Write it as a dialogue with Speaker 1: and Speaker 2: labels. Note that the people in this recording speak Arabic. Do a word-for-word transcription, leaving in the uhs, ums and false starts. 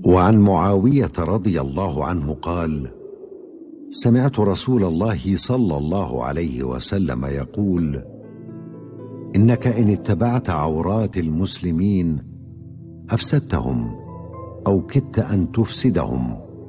Speaker 1: وعن معاوية رضي الله عنه قال: سمعت رسول الله صلى الله عليه وسلم يقول: إنك إن اتبعت عورات المسلمين أفسدتهم أو كدت أن تفسدهم.